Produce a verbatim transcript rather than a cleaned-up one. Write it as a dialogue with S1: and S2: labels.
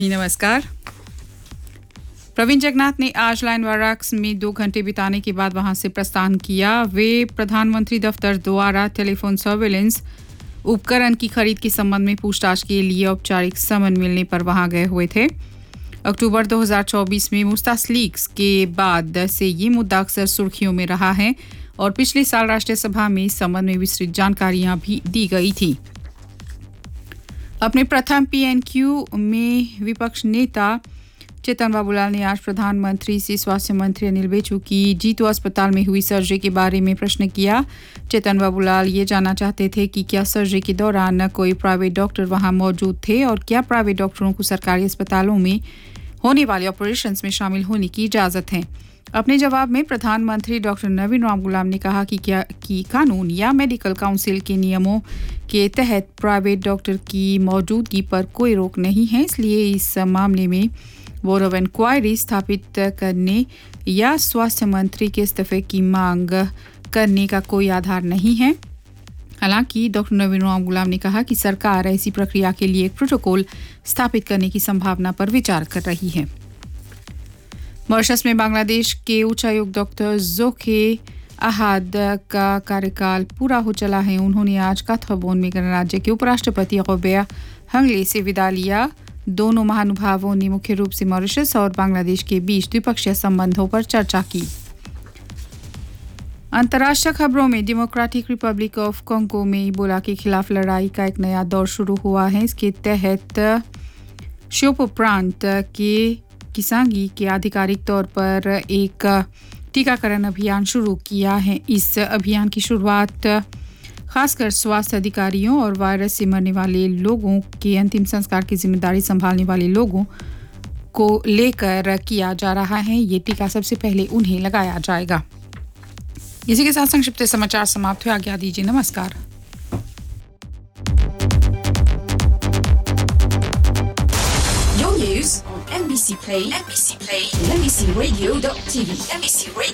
S1: नमस्कार। प्रवीण जगन्नाथ ने आज लाइन वाराक्स में दो घंटे बिताने के बाद वहां से प्रस्थान किया। वे प्रधानमंत्री दफ्तर द्वारा टेलीफोन सर्वेलेंस उपकरण की खरीद के संबंध में पूछताछ के लिए औपचारिक समन मिलने पर वहां गए हुए थे। अक्टूबर दो हज़ार चौबीस में मुस्तास लीक्स के बाद से ये मुद्दा अक्सर सुर्खियों में रहा है और पिछले साल राष्ट्रीय सभा में इस संबंध में विस्तृत जानकारियां भी दी गई थी। अपने प्रथम पीएनक्यू में विपक्ष नेता चेतन बाबूलाल ने आज प्रधानमंत्री से स्वास्थ्य मंत्री अनिल बेचू की जीतू अस्पताल में हुई सर्जरी के बारे में प्रश्न किया। चेतन बाबूलाल ये जानना चाहते थे कि क्या सर्जरी के दौरान कोई प्राइवेट डॉक्टर वहां मौजूद थे और क्या प्राइवेट डॉक्टरों को सरकारी अस्पतालों में होने वाले ऑपरेशंस में शामिल होने की इजाज़त है। अपने जवाब में प्रधानमंत्री डॉक्टर नवीन राम गुलाम ने कहा कि क्या कि कानून या मेडिकल काउंसिल के नियमों के तहत प्राइवेट डॉक्टर की मौजूदगी पर कोई रोक नहीं है, इसलिए इस मामले में बोर्ड ऑफ इंक्वायरी स्थापित करने या स्वास्थ्य मंत्री के इस्तीफे की मांग करने का कोई आधार नहीं है। हालांकि डॉक्टर नवीन राम गुलाम ने कहा कि सरकार ऐसी प्रक्रिया के लिए एक प्रोटोकॉल स्थापित करने की संभावना पर विचार कर रही है। मॉरिशस में बांग्लादेश के उच्चायुक्त डॉक्टर जोखे अहाद का कार्यकाल पूरा हो चला है। उन्होंने आज काथाबोन में गणराज्य के उपराष्ट्रपति गोबेया हंगले से विदा लिया। दोनों महानुभावों ने मुख्य रूप से मॉरिशस और बांग्लादेश के बीच द्विपक्षीय संबंधों पर चर्चा की। अंतर्राष्ट्रीय खबरों में डेमोक्रेटिक रिपब्लिक ऑफ कांगो में इबोला के खिलाफ लड़ाई का एक नया दौर शुरू हुआ है। इसके तहत श्योपो प्रांत के किसांगी के आधिकारिक तौर पर एक टीकाकरण अभियान शुरू किया है। इस अभियान की शुरुआत खासकर स्वास्थ्य अधिकारियों और वायरस से मरने वाले लोगों के अंतिम संस्कार की जिम्मेदारी संभालने वाले लोगों को लेकर किया जा रहा है। ये टीका सबसे पहले उन्हें लगाया जाएगा। इसी के साथ संक्षिप्त समाचार समाप्त हुए। आज्ञा दीजिए। नमस्कार।
S2: Your news on M B C Play, M B C Play, and M B C Radio dot T V, M B C Radio.